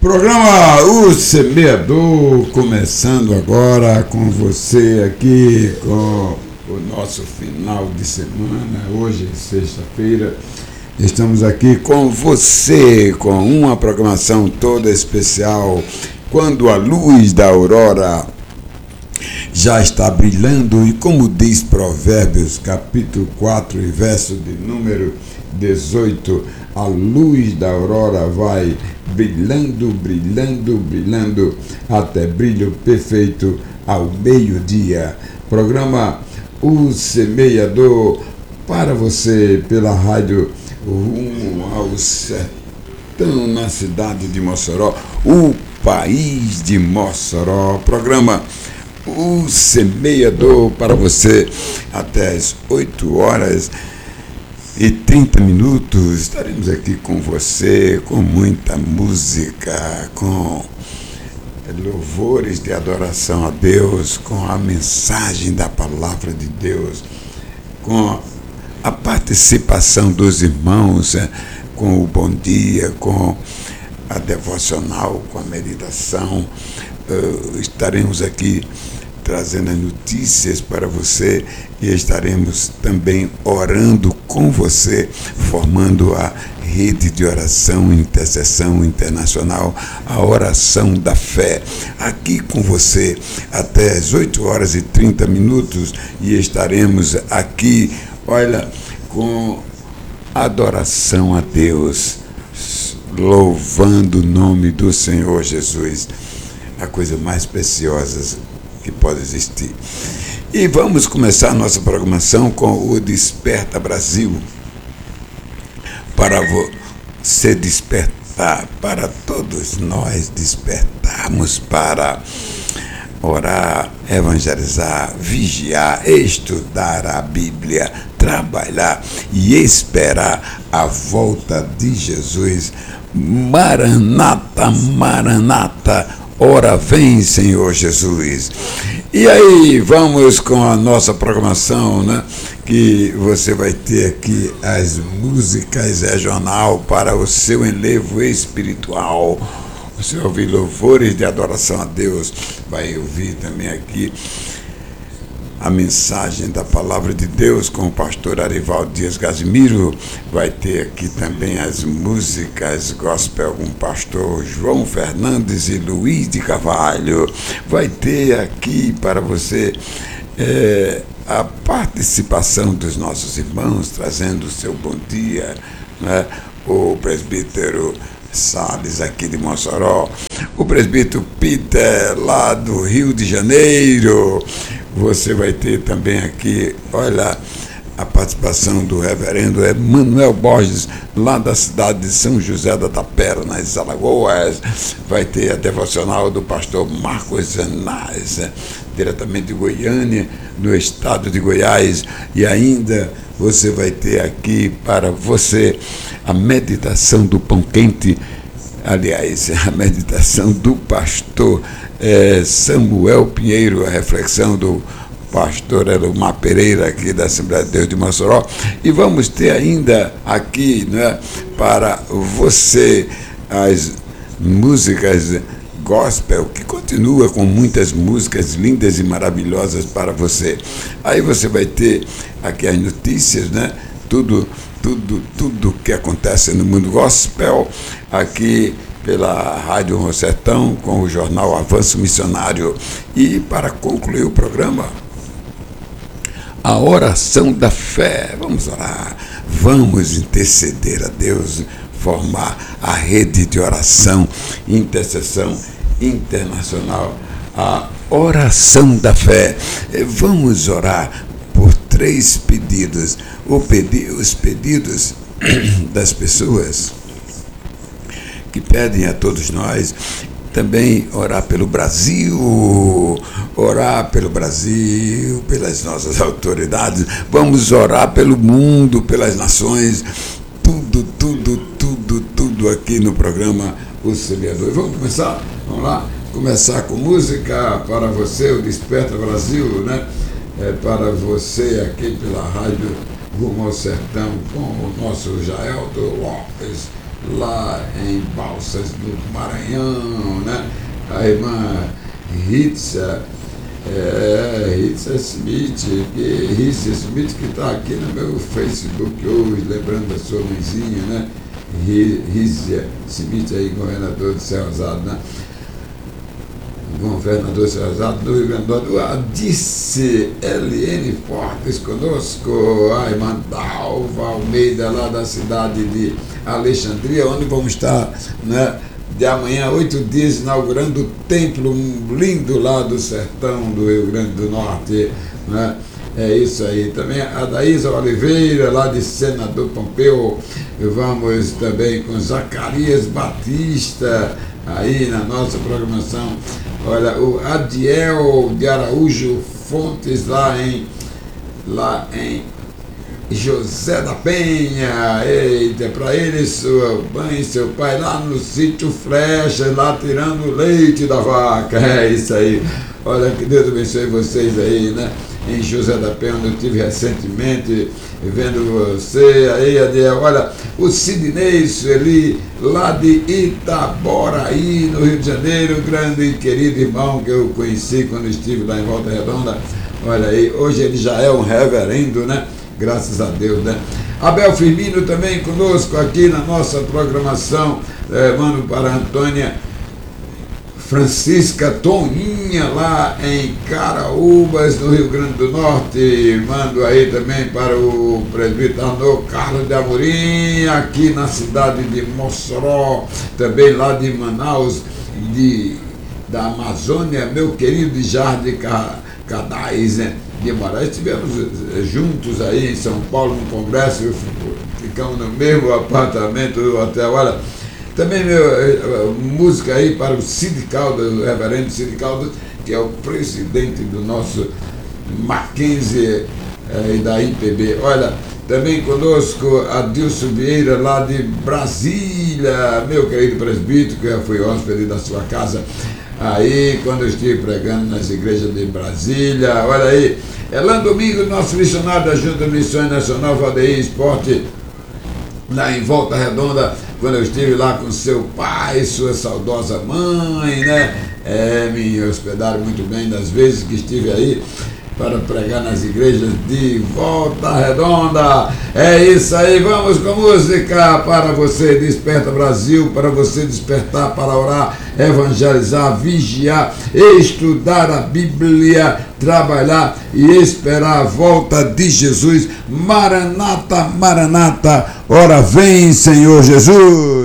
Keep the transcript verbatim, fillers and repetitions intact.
Programa O Semeador, começando agora com você aqui com o nosso final de semana. Hoje, sexta-feira, estamos aqui com você com uma programação toda especial. Quando a luz da aurora já está brilhando, e como diz Provérbios, capítulo quatro, e verso de número dezoito, a luz da aurora vai brilhando, brilhando, brilhando, até brilho perfeito ao meio-dia. Programa O Semeador para você pela rádio Rumo ao Sertão, na cidade de Mossoró, o país de Mossoró. Programa O Semeador para você até as oito horas e trinta minutos. Estaremos aqui com você, com muita música, com louvores de adoração a Deus, com a mensagem da palavra de Deus, com a participação dos irmãos, com o bom dia, com a devocional, com a meditação. Uh, estaremos aqui trazendo as notícias para você e estaremos também orando com você, formando a rede de oração e intercessão internacional, a oração da fé, aqui com você até as oito horas e trinta minutos, e estaremos aqui, olha, com adoração a Deus, louvando o nome do Senhor Jesus, a coisa mais preciosa que pode existir. E vamos começar nossa programação com o Desperta Brasil, para você despertar, para todos nós despertarmos para orar, evangelizar, vigiar, estudar a Bíblia, trabalhar e esperar a volta de Jesus. Maranata, Maranata, ora vem, Senhor Jesus. E aí, vamos com a nossa programação, né? Que você vai ter aqui as músicas regional para o seu enlevo espiritual. Você vai ouvir louvores de adoração a Deus, vai ouvir também aqui a mensagem da palavra de Deus com o pastor Arivaldo Dias Casimiro. Vai ter aqui também as músicas gospel com o pastor João Fernandes e Luiz de Carvalho. Vai ter aqui para você é, a participação dos nossos irmãos, trazendo o seu bom dia, né? O presbítero Salles, aqui de Mossoró, o presbítero Peter, lá do Rio de Janeiro. Você vai ter também aqui, olha, a participação do reverendo Emanuel Borges, lá da cidade de São José da Tapera, nas Alagoas. Vai ter a devocional do pastor Marcos Zanaz, diretamente de Goiânia, no estado de Goiás. E ainda você vai ter aqui para você a meditação do pão quente, aliás, a meditação do pastor É, Samuel Pinheiro, a reflexão do pastor Elomar Pereira, aqui da Assembleia de Deus de Mossoró. E vamos ter ainda aqui, né, para você as músicas gospel, que continua com muitas músicas lindas e maravilhosas para você. Aí você vai ter aqui as notícias, né, tudo, tudo, tudo que acontece no mundo gospel, aqui pela Rádio Rumo ao Sertão, com o jornal Avanço Missionário. E para concluir o programa, a oração da fé. Vamos orar, vamos interceder a Deus, formar a rede de oração e intercessão internacional, a oração da fé. Vamos orar por três pedidos, o pedi- os pedidos das pessoas que pedem a todos nós. Também orar pelo Brasil, orar pelo Brasil, pelas nossas autoridades. Vamos orar pelo mundo, pelas nações, tudo, tudo, tudo, tudo aqui no programa O Semeador. Vamos começar? Vamos lá? Começar com música para você, o Desperta Brasil, né? É para você aqui pela rádio Rumo ao Sertão, com o nosso Jaelton Lopes, lá em Balsas do Maranhão, né? A irmã Ritza, é, Ritza Smith, que, Ritza Smith que está aqui no meu Facebook hoje, lembrando da sua mãezinha, né? Ritza Smith aí, governador de Céu Rosado, né? Governador de Céu Rosado do Rio Grande do Norte. A Dice L N Fortes conosco, a irmã Dalva Almeida, lá da cidade de Alexandria, onde vamos estar, né? De amanhã, oito dias, inaugurando o templo lindo lá do sertão do Rio Grande do Norte, né? É isso aí. Também a Daísa Oliveira, lá de Senador Pompeu. Vamos também com Zacarias Batista, aí na nossa programação. Olha, o Adiel de Araújo Fontes, lá em, lá em José da Penha. Eita, para ele, sua mãe e seu pai lá no sítio Flecha, lá tirando o leite da vaca. É isso aí. Olha, que Deus abençoe vocês aí, né? Em José da Penha, onde eu estive recentemente vendo você aí, Adiel. Olha, o Sidney Sueli, lá de Itaboraí, no Rio de Janeiro, grande e querido irmão que eu conheci quando estive lá em Volta Redonda. Olha aí, hoje ele já é um reverendo, né? Graças a Deus, né? Abel Firmino também conosco aqui na nossa programação. É, mando para a Antônia Francisca Toninha, lá em Caraúbas, no Rio Grande do Norte. Mando aí também para o presbítero Arnô Carlos de Amorim, aqui na cidade de Mossoró, também lá de Manaus, de, da Amazônia, meu querido Jardim Cadais, né? De Moraes. Estivemos juntos aí em São Paulo no congresso, ficamos no mesmo apartamento do hotel. Olha, também meu, música aí para o Cid Caldas, o reverendo Cid Caldas, que é o presidente do nosso Mackenzie eh, e da I P B. Olha, também conosco Adilson Vieira, lá de Brasília, meu querido presbítero, que já foi hóspede da sua casa aí, quando eu estive pregando nas igrejas de Brasília. Olha aí, Elan Domingos, nosso missionário da Junta de Missões Nacional Valdeir Esporte, lá em Volta Redonda, quando eu estive lá com seu pai, sua saudosa mãe, né? É, me hospedaram muito bem das vezes que estive aí para pregar nas igrejas de Volta Redonda. É isso aí, vamos com música para você, Desperta Brasil, para você despertar, para orar, evangelizar, vigiar, estudar a Bíblia, trabalhar e esperar a volta de Jesus. Maranata, Maranata, ora vem, Senhor Jesus.